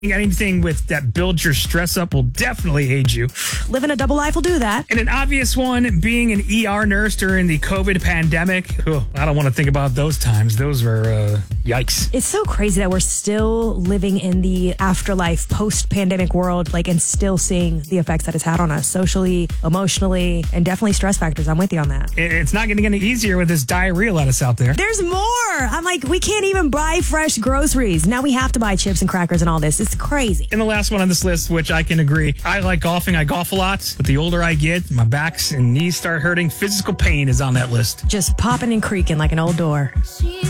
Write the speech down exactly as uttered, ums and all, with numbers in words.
Anything with that builds your stress up will definitely age you. Living a double life will do that. And an obvious one, being an E R nurse during the COVID pandemic. Oh, I don't want to think about those times. Those were, uh, yikes. It's so crazy that we're still living in the afterlife, post-pandemic world, like, and still seeing the effects that it's had on us socially, emotionally, and definitely stress factors. I'm with you on that. It's not getting any easier with this diarrhea lettuce out there. There's more. I'm like, we can't even buy fresh groceries. Now we have to buy chips and crackers and all this. It's crazy. And the last one on this list, which I can agree, I like golfing. I golf a lot. But the older I get, my backs and knees start hurting. Physical pain is on that list. Just popping and creaking like an old door. She